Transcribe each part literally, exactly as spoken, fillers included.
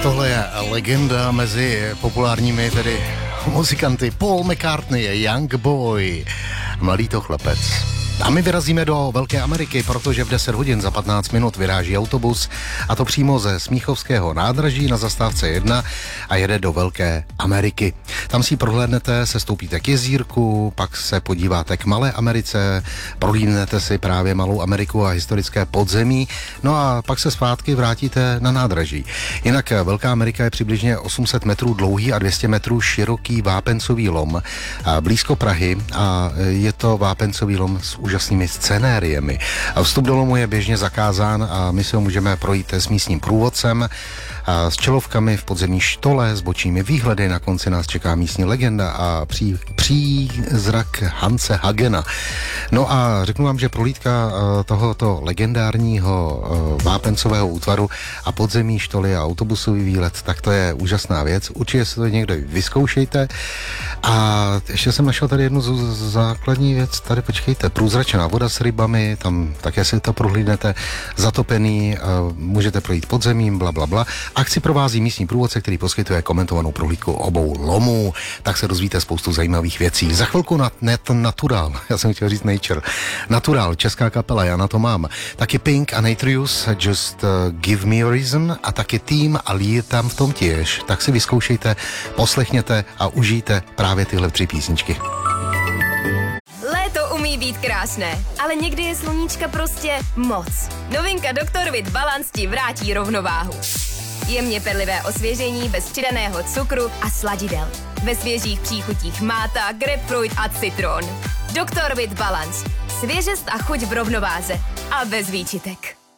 tohle je legenda mezi populárními tedy muzikanty. Paul McCartney je Young Boy, mladý to chlapec. A my vyrazíme do Velké Ameriky, protože v deset hodin za patnáct minut vyráží autobus, a to přímo ze Smíchovského nádraží na zastávce jedna a jede do Velké Ameriky. Tam si prohlédnete, sestoupíte k jezírku, pak se podíváte k Malé Americe, prohlídnete si právě Malou Ameriku a historické podzemí, no a pak se zpátky vrátíte na nádraží. Jinak Velká Amerika je přibližně osm set metrů dlouhý a dvě stě metrů široký vápencový lom blízko Prahy a je to vápencový lom s úžasnými scenériemi. Vstup do lomu je běžně zakázán a my si ho můžeme projít s místním průvodcem, s čelovkami v podzemní štole, s bočními výhledy. Na konci nás čeká místní legenda a pří, přízrak Hanse Hagena. No a řeknu vám, že prohlídka tohoto legendárního vápencového útvaru a podzemní štoly a autobusový výlet, tak to je úžasná věc. Určitě se to někdo vyzkoušejte. A ještě jsem našel tady jednu z základní věc. Tady počkejte, průzračená voda s rybami, tam také si to prohlídnete, zatopený, můžete projít podzemím, bla, bla, bla. Akci provází místní průvodce, který poskytuje komentovanou prohlídku obou lomů, tak se dozvíte spoustu zajímavých věcí. Za chvilku na net Natural, já jsem chtěl říct Nature, Natural, česká kapela, já na to mám. Taky Pink a Natrius, Just uh, Give Me a Reason, a taky Tým a Lee tam v tom těž. Tak si vyzkoušejte, poslechněte a užijte právě tyhle tři písničky. Léto umí být krásné, ale někdy je sluníčka prostě moc. Novinka doktor With Balance ti vrátí rovnováhu. Jemně perlivé osvěžení bez přidaného cukru a sladidel. Ve svěžích příchutích máta, grapefruit a citron. doktor With Balance. Svěžest a chuť v rovnováze. A bez výčitek.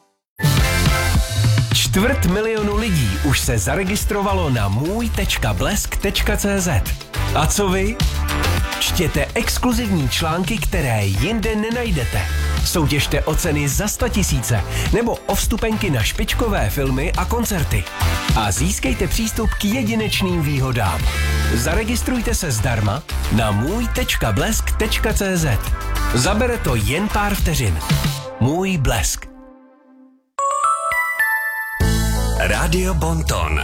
Čtvrt milionu lidí už se zaregistrovalo na můj tečka blesk tečka cé zet. A co vy? Čtěte exkluzivní články, které jinde nenajdete. Soutěžte o ceny za sto tisíce nebo o vstupenky na špičkové filmy a koncerty. A získejte přístup k jedinečným výhodám. Zaregistrujte se zdarma na můj tečka blesk tečka cé zet. Zabere to jen pár vteřin. Můj Blesk. Rádio Bonton.